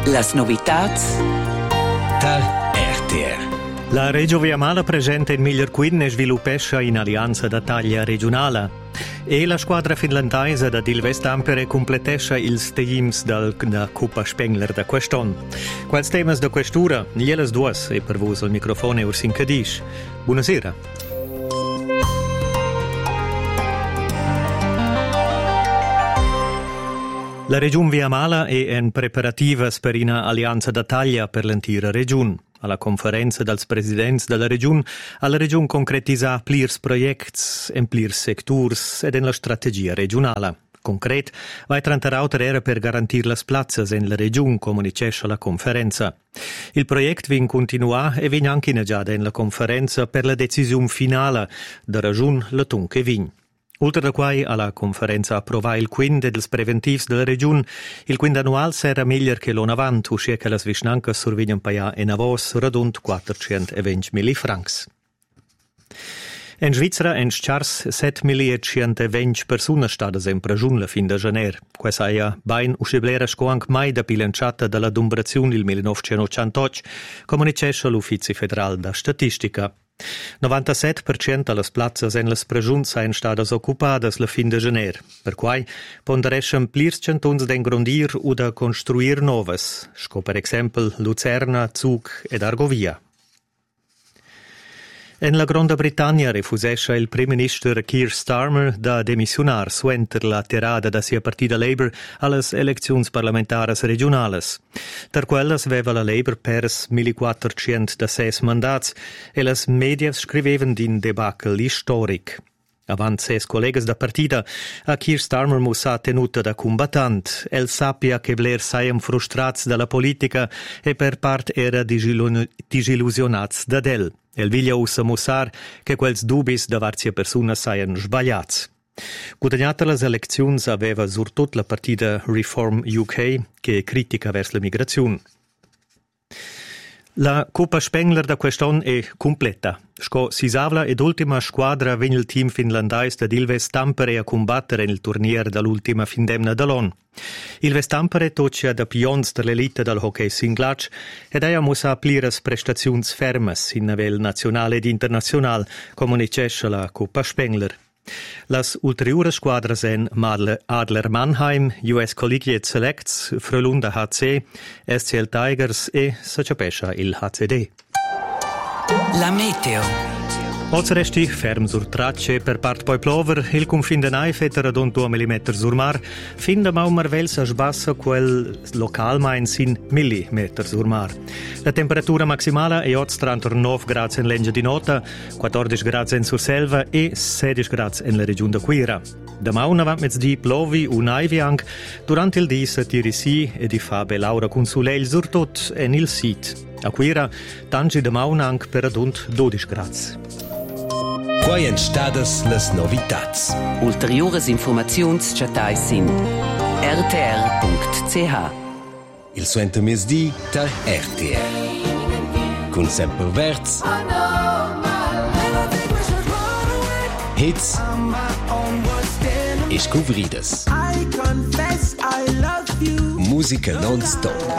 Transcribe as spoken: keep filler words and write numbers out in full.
Las novitats da R T R. La Reggio Viamala presenta in miglior quin e sviluppesce in alleanza da taglia regionale. E la squadra finlandese da Dilves Tampere completesce ils teams della Coppa Spengler da quest'anno. Quali temas da quest'ora? Glielas duas e per voi al microfono Ursin Cadish. Buonasera. La Region Viamala è in preparativa per una alleanza da taglia per l'intera regione. Alla conferenza dels presidents della regione, alla regione concretisa plirs projects in plirs sectors ed in la strategia regionale. Concret, vai trantarauter era per garantir las plazzas in la regione, come dicesce la conferenza. Il progetto vin continua e vin anche già in la conferenza per la decisione finale da regione la tunche vin. Oltre da quai alla conferenza approvai il quinto dels preventivs della regione, il quinto annual sarà meglio che l'anno avanti, uscì che le svisnanche survegnan paia in avos radund quattrocentoventi francs. In Svizzera in schars settemilacentoventi persone state in prigione la fin de janeiro. Questa è ben usciblera scoanc mai da pilanciata dalla dumbrazione il millenovecentottantotto, come dicesce l'Uffizio Federale da Statistica. novantasette per cento delle plazzas in le prigioni sono state occupate la fin de janeiro, per cui ponderescen plirs cantons d'engrandir o da construir novas, sco per esempio Lucerna, Zug ed Argovia. In la Grande Bretagna refusesce il Primo Ministro Keir Starmer da demissionar suenter la tirada da sia partita Labour alle elezioni parlamentari regionali. Per quelles aveva la Labour pers millequattrocentosei mandats e le media scrivevano di un debacle storico. Avant ses collegas da partita, a Keir Starmer musa tenuta da combattant. El sappia che bler saiam frustrats dalla politica e per part era disillusionats da del. El viglia usa musar che quels dubis da varzia persona saian sbagliats. Guadagnata las eleczions aveva surtut la partita Reform U K che critica vers la migrazione. La Coppa Spengler da quest'anno è completa. Sco si savla ed ultima squadra venne il team finlandese da Ilves Tampere a combattere nel turnier dall'ultima findemna dall'anno. Ilves Tampere toccia da pions dell'elite del hockey singlac ed ha musa pliras prestazioni fermes in livello nazionale ed internazionale, come dicesce la Coppa Spengler. Las ulteriori squadre sono Madle Adler Mannheim, U S Collegiate Selects, Frölunda H C, S C L Tigers e Sacciapescia il H C D. La meteo. Oggi resti ferm sur tracce per part poi plover, il confine de naife è radon due millimetri sur mar, fin da mau marvels a sbassa quel local ma in sin millimetri sur mar. La temperatura maximale è oggi trentanove gradi in Lengia di Nota, quattordici gradi in Surselva e sedici gradi in la regione de Quira. Da mau avant mezzdi plovi o naive anche, durante il dì si tiri si e di fa belaura con soleil sur tot en il sit. A Quira tangi da mau anche per adunt dodici gradi. Quai en stadas las novitats. Ulteriores informazions chatai sin r t r punct c h. Il suento mesdi da R T R. Con sempre verz. Hits. E scovridas. Musica non-stop.